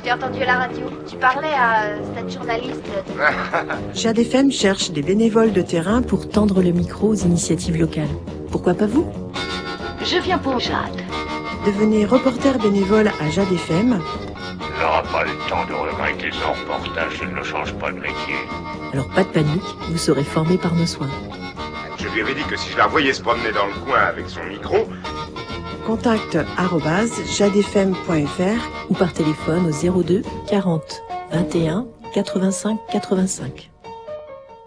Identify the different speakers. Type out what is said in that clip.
Speaker 1: Je t'ai entendu à la radio. Tu parlais à cette journaliste.
Speaker 2: Jade FM cherche des bénévoles de terrain pour tendre le micro aux initiatives locales. Pourquoi pas vous?
Speaker 3: Je viens pour Jade.
Speaker 2: Devenez reporter bénévole à Jade FM.
Speaker 4: Il n'aura pas le temps de regretter son reportage s'il ne change pas de métier.
Speaker 2: Alors pas de panique, vous serez formé par nos soins.
Speaker 5: Je lui avais dit que si je la voyais se promener dans le coin avec son micro...
Speaker 2: contact@jadefm.fr ou par téléphone au 02 40 21 85 85.